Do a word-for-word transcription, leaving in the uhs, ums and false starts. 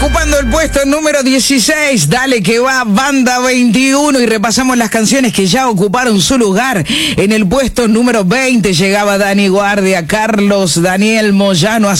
Ocupando el puesto número dieciséis, dale que va, Banda veintiuno, y repasamos las canciones que ya ocuparon su lugar. En el puesto número veinte llegaba Dani Guardia, Carlos Daniel Moyano,